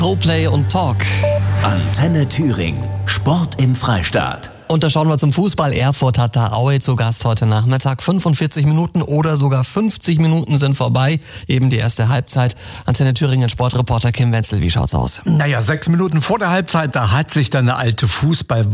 Proplay und Talk. Antenne Thüringen. Sport im Freistaat. Und da schauen wir zum Fußball. Erfurt hat da Aue zu Gast heute Nachmittag. 45 Minuten oder sogar 50 Minuten sind vorbei. Eben die erste Halbzeit. Antenne Thüringen Sportreporter Kim Wenzel, wie schaut's aus? 6 Minuten vor der Halbzeit, da hat sich dann eine alte Fußball